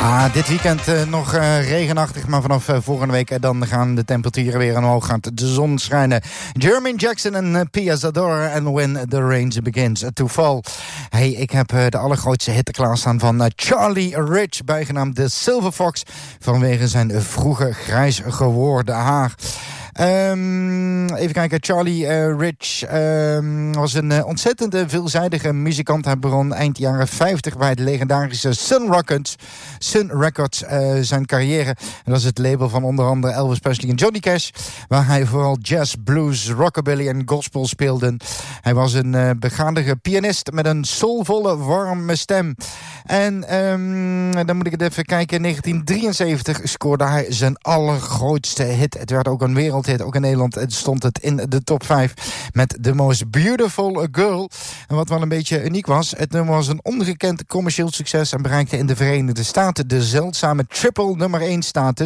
Dit weekend nog regenachtig, maar vanaf volgende week dan gaan de temperaturen weer omhoog, gaat de zon schijnen. Jermaine Jackson en Pia Zadora en When the Rain Begins to Fall. Hey, ik heb de allergrootste hit klaarstaan van Charlie Rich, bijgenaamd de Silver Fox, vanwege zijn vroege grijs geworden haar. Even kijken, Charlie Rich was een ontzettend veelzijdige muzikant. Hij begon eind jaren 50 bij de legendarische Sun Records zijn carrière. En dat is het label van onder andere Elvis Presley en Johnny Cash, waar hij vooral jazz, blues, rockabilly en gospel speelde. Hij was een begaandige pianist met een soulvolle, warme stem. En dan moet ik het even kijken. In 1973 scoorde hij zijn allergrootste hit. Het werd ook een wereldhit. Ook in Nederland stond het in de top 5 met The Most Beautiful Girl. En wat wel een beetje uniek was, het nummer was een ongekend commercieel succes en bereikte in de Verenigde Staten de zeldzame triple nummer 1 status.